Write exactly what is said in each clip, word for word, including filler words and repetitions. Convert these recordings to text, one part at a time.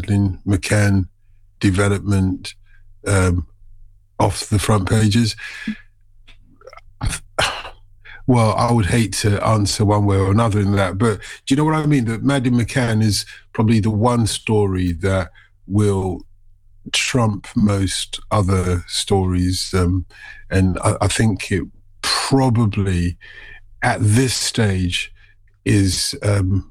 Madeleine McCann development um, off the front pages? Well, I would hate to answer one way or another in that, but do you know what I mean? That Madeleine McCann is probably the one story that will trump most other stories. Um, and I, I think it probably, at this stage, is... Um,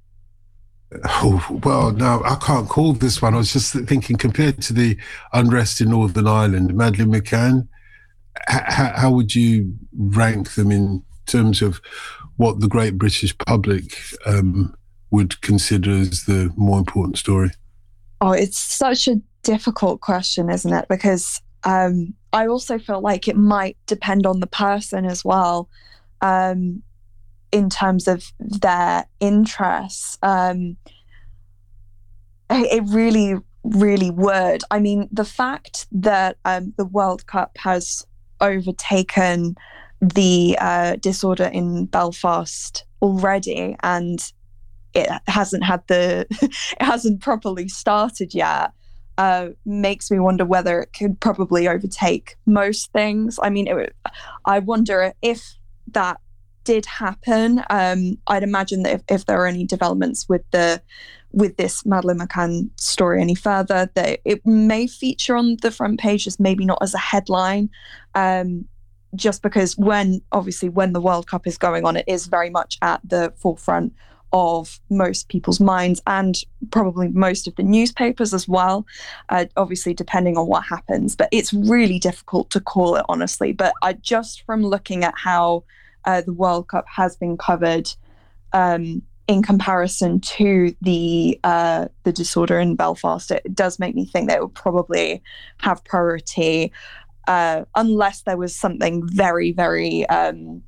oh, well, no, I can't call this one. I was just thinking, compared to the unrest in Northern Ireland, Madeleine McCann, H- how would you rank them in terms of what the great British public um, would consider as the more important story? Oh, it's such a difficult question, isn't it? Because um, I also feel like it might depend on the person as well, um, in terms of their interests. Um, it really, really would. I mean, the fact that um, the World Cup has overtaken the uh, disorder in Belfast already, and it hasn't had the it hasn't properly started yet, uh, makes me wonder whether it could probably overtake most things. I mean, it, I wonder if that did happen. Um, I'd imagine that if, if there are any developments with the with this Madeleine McCann story any further, that it may feature on the front pages, maybe not as a headline, um, just because when obviously when the World Cup is going on, it is very much at the forefront of most people's minds and probably most of the newspapers as well, uh, obviously depending on what happens. But it's really difficult to call it, honestly. But I just from looking at how uh, the World Cup has been covered, um, in comparison to the uh, the disorder in Belfast, it does make me think that it would probably have priority, uh, unless there was something very, very um,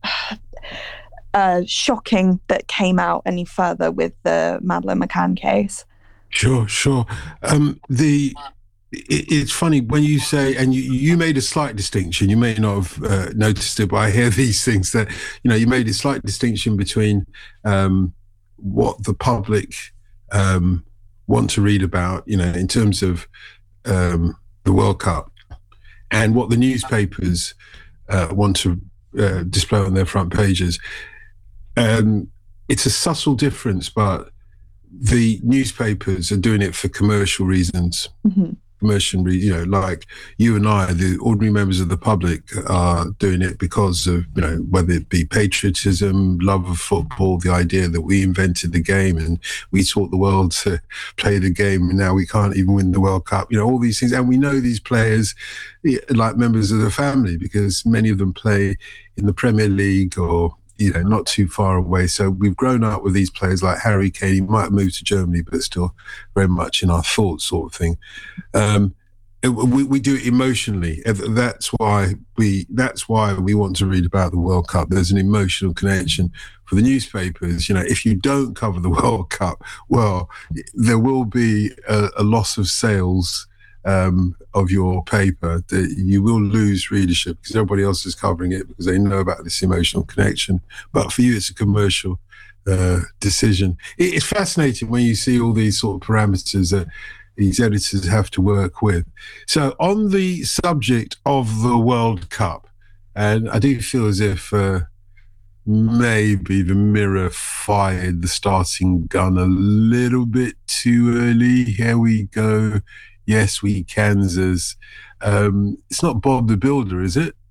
uh, shocking that came out any further with the Madeleine McCann case. Sure, sure. Um, the it, it's funny when you say, and you, you made a slight distinction. You may not have uh, noticed it, but I hear these things that you know. You made a slight distinction between um, what the public um, want to read about, you know, in terms of um, the World Cup, and what the newspapers uh, want to uh, display on their front pages. Um, it's a subtle difference, but the newspapers are doing it for commercial reasons. Mm-hmm. Commercial, you know, like you and I, the ordinary members of the public, are doing it because of, you know, whether it be patriotism, love of football, the idea that we invented the game and we taught the world to play the game, and now we can't even win the World Cup. You know, all these things, and we know these players like members of the family because many of them play in the Premier League or, you know, not too far away. So we've grown up with these players like Harry Kane. He might have moved to Germany, but still very much in our thoughts, sort of thing. Um, it, we, we do it emotionally. That's why we. That's why we want to read about the World Cup. There's an emotional connection for the newspapers. You know, if you don't cover the World Cup, well, there will be a, a loss of sales Um, of your paper, that you will lose readership because everybody else is covering it because they know about this emotional connection. But for you, it's a commercial uh, decision. It, it's fascinating when you see all these sort of parameters that these editors have to work with. So on the subject of the World Cup, and I do feel as if uh, maybe the Mirror fired the starting gun a little bit too early. Here we go. Yes, we Kansas. Um, it's not Bob the Builder, is it?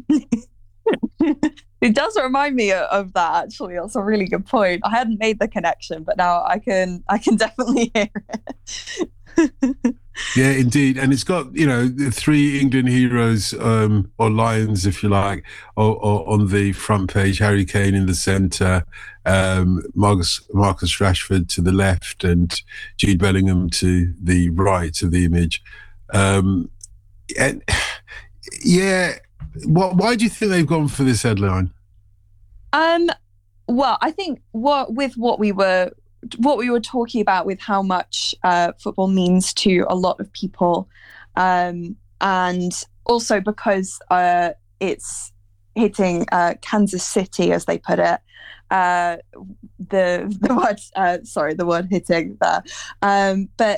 It does remind me of that, actually. That's a really good point. I hadn't made the connection, but now I can I can definitely hear it. Yeah, indeed. And it's got, you know, the three England heroes, um, or lions, if you like, or, or on the front page. Harry Kane in the centre, um, Marcus, Marcus Rashford to the left, and Jude Bellingham to the right of the image. Um, and yeah, what, why do you think they've gone for this headline? Um, well, I think what with what we were what we were talking about with how much uh, football means to a lot of people, um, and also because uh, it's hitting uh, Kansas City, as they put it. Uh, the the word uh, sorry, the word hitting there, um, but